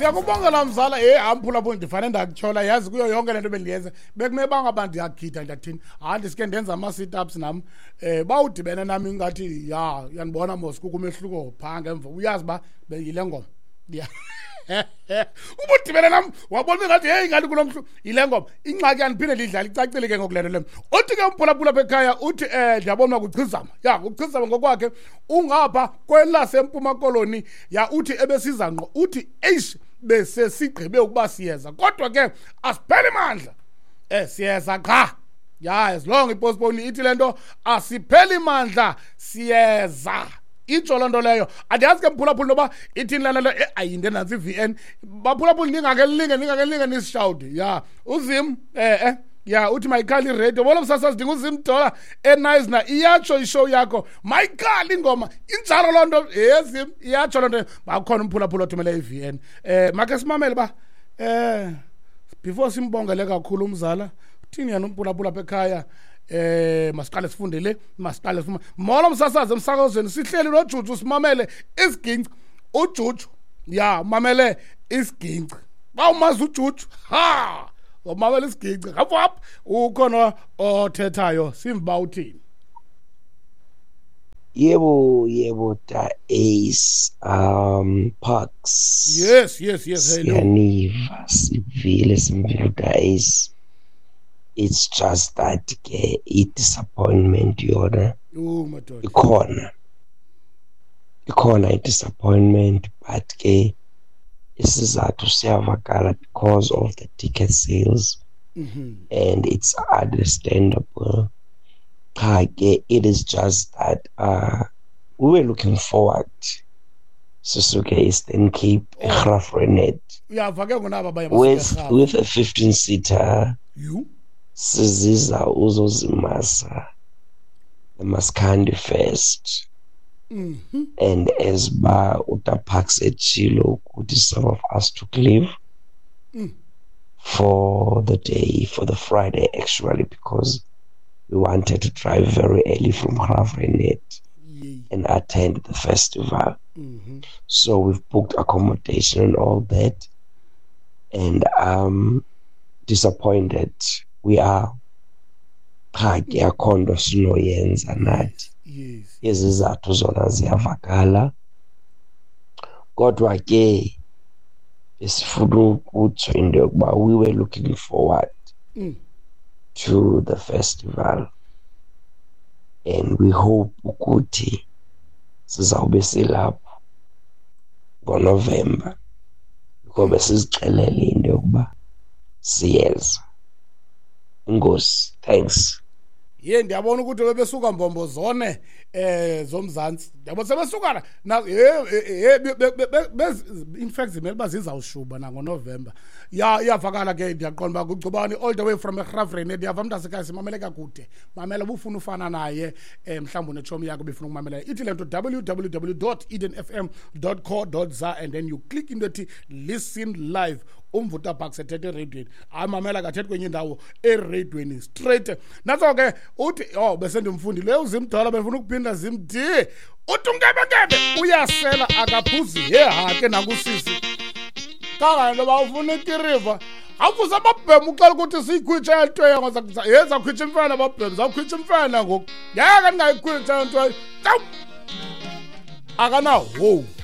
Siyakubongela mzala amphulaphula ndifane ndakutshola yazi kuyo yonke lento bendiyenza bekumele bangabantu ndiyagida ndathini ndisike ndenza ama-sit-ups nam bawudibene nami ingathi yanibona mos kukho umehluko phaa ngemva uyazi uba yile ngoma ubudibene nam wabona ngathi ngathi kulo mhlu yile ngoma ingxaki yandiphinde lidlala icacile ke ngokulento le uthi ke umphulaphula bekhaya uthi ndiyabona kuchizama ukuchizama ngokwakhe ungapha kwelaseMpuma Koloni uthi ebesiza ngqo uthi bese sigqibe ukuba siyeza kodwa ke asipheli mandla siyeza qha as long ipostpone ithi lento asipheli mandla siyeza itsho loo nto leyo andiyazi ke mphulaphula noba ithini lana le ayinde nantsi i-VN baphulaphula ndingakelinge nisishawude uzim uthi mayikhali iradio bona msasazi dinga uzim dola enice na iyatsho ishow yakho mayikhali ingoma injalo loo nto zim iyatsho loo nto bakhona umphulaphula othumele i-VN makhe simamele ba before simbongele kakhulu umzala uthini yana umphulaphula apha ekhaya masiqale sifundele molo msasazi emsakazweni sihleli noJuju simamele isiginci uJuju mamele isiginci bawumazi uJuju wamamele isiginci hapha ukhona othethayo simba uthini yebo da Ace Parks yes hello Yaniva sivile da Ace. It's just that i-disappointment yona ikhona i-disappointment but ke isizathu siyavakala because of the ticket sales and it's understandable. It is just that we were looking forward Sisuke Eastern Cape Graafrenet with a 15-seater siziza uzozimasa the Maskandi Fest and as Utapax etshilo ukuthi some of us took leave for the day, for the Friday actually, because we wanted to drive very early from Graafrenet and attend the festival. So we've booked accommodation and all that, and disappointed we are. Akhondo sinoyenza nathi izizathu zona ziyavakala kodwa ke besifuna ukutsho into yokuba we were looking forward to the festival and we hope ukuthi sizawube silapho ngoNovember ngoba sizixelele into yokuba siyeza. Ngosi, thanks. Ndiyabona ukuthi bebesuka mbombozone zomzantsi ndiyabona sebesukana na in fact zimele bazizawushuba nangoNovember iyavakala ke ndiyaqonda uba kucubani all the way from eGraafrenet ndiyava mntasekhaya simamele kakude mamela ubufuna ufana naye mhlawumbi netshomi yakho befuna ukumamela ithi le nto www.edenfm.co.za and then you click into ethi listen live umvuta Bucks ethethe eradiweni mamela kathethi kwenye indawo eradiweni straight natso ke uthi bese ndimfundile uzimdala befuna ukuphinda zimdi uthi ungebekebe uyasela akaphuzi hake nakusisi kanganto bawufuna ikiriva afuza ababhemu uxela ukuthi siyikhwitsha into yengoza yeza khwitsha imfana ababhemu zawukhwitsha imfana ngoku yaka ndingayikhwitsha into akanawo